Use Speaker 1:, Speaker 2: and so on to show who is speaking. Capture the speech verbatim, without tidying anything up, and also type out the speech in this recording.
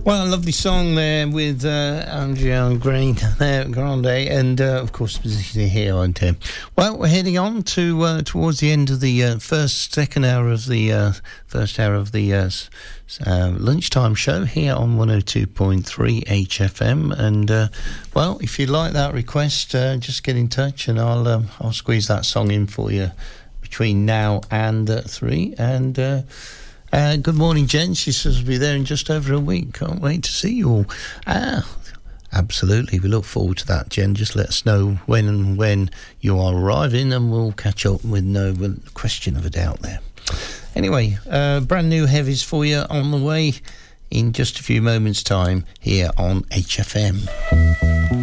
Speaker 1: Well, a lovely song there with uh, Andrea Green, there, Grande, and uh, of course, specifically here on Tim. Well, we're heading on to uh, towards the end of the uh, first, second hour of the uh, first hour of the uh, uh, lunchtime show here on one oh two point three H F M. And uh, well, if you like that request, uh, just get in touch, and I'll um, I'll squeeze that song in for you between now and uh, three. And uh, Uh, good morning, Jen. She says we'll be there in just over a week. Can't wait to see you all. Ah, absolutely. We look forward to that, Jen. Just let us know when and when you are arriving, and we'll catch up with no question of a doubt there. Anyway, uh, brand new heavies for you on the way in just a few moments' time here on H F M.